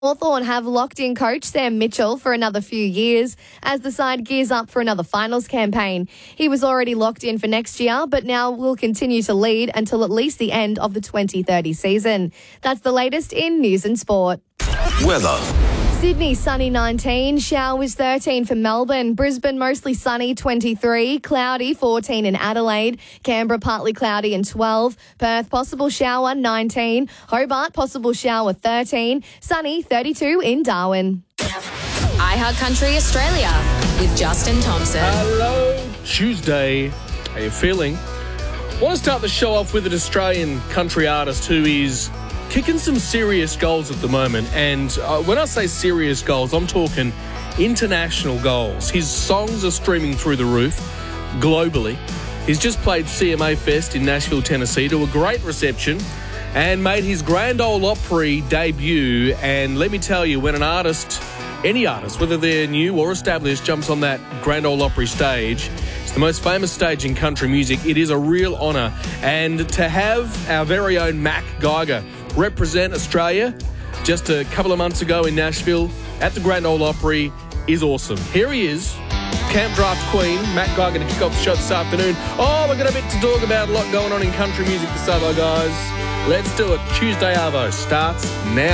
Hawthorn have locked in coach Sam Mitchell for another few years as the side gears up for another finals campaign. He was already locked in for next year, but now will continue to lead until at least the end of the 2030 season. That's the latest in news and sport. Weather. Sydney, sunny 19, showers 13 for Melbourne, Brisbane mostly sunny 23, cloudy 14 in Adelaide, Canberra partly cloudy and 12, Perth possible shower 19, Hobart possible shower 13, sunny 32 in Darwin. iHeart Country Australia with Justin Thompson. Hello, Tuesday. How you feeling? I want to start the show off with an Australian country artist who is kicking some serious goals at the moment. And when I say serious goals, I'm talking international goals. His songs are streaming through the roof globally. He's just played CMA Fest in Nashville, Tennessee to a great reception and made his Grand Ole Opry debut. And let me tell you, when an artist, any artist, whether they're new or established, jumps on that Grand Ole Opry stage, it's the most famous stage in country music. It is a real honour. And to have our very own Mac Geiger represent Australia just a couple of months ago in Nashville at the Grand Ole Opry is awesome. Here he is, Camp Draft Queen, Mac Geiger, to kick off the show this afternoon. Oh, we've got a bit to talk about, a lot going on in country music this other, guys. Let's do it. Tuesday Arvo starts now.